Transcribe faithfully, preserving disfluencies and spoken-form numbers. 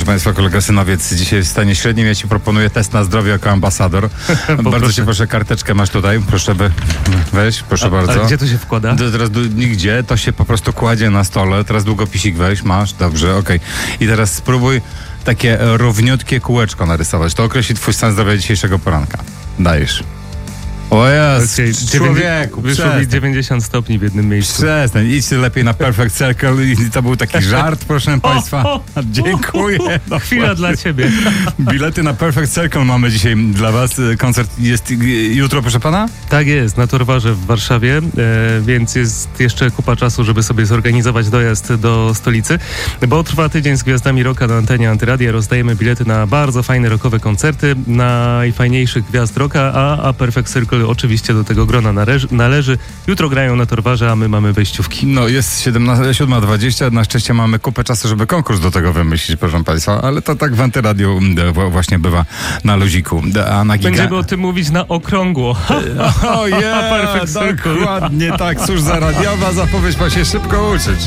Państwa, kolega Synowiec dzisiaj w stanie średnim. Ja Ci proponuję test na zdrowie jako ambasador. Bardzo proszę. Cię proszę, karteczkę masz tutaj. Proszę, by, weź, proszę A, bardzo. ale gdzie to się wkłada? Do, teraz du- nigdzie, to się po prostu kładzie na stole. Teraz długopisik weź, masz, dobrze, okej. I teraz spróbuj takie równiutkie kółeczko narysować. To określi Twój stan zdrowia dzisiejszego poranka. Dajesz. O jest, Okej, człowieku, Wyszło mi przestań. dziewięćdziesiąt stopni w jednym miejscu. Przestań, idźcie lepiej na Perfect Circle i to był taki żart, proszę Państwa. Dziękuję. No, Chwila dla ciebie. bilety na Perfect Circle mamy dzisiaj dla Was. Koncert jest jutro, proszę Pana? Tak jest, na Torwarze w Warszawie, e, więc jest jeszcze kupa czasu, żeby sobie zorganizować dojazd do stolicy, bo trwa tydzień z Gwiazdami Rocka na antenie Antyradia. Rozdajemy bilety na bardzo fajne rockowe koncerty najfajniejszych gwiazd rocka, a, a Perfect Circle oczywiście do tego grona należy, należy. Jutro grają na Torwarze, a my mamy wejściówki. No, jest siódma dwadzieścia. Na szczęście mamy kupę czasu, żeby konkurs do tego wymyślić, proszę Państwa, ale to tak w Antyradiu e, właśnie bywa na luziku. A na giga... Będziemy o tym mówić na okrągło. O Perfect yeah, Circle. dokładnie tak. Cóż za radiowa zapowiedź, ma się szybko uczyć.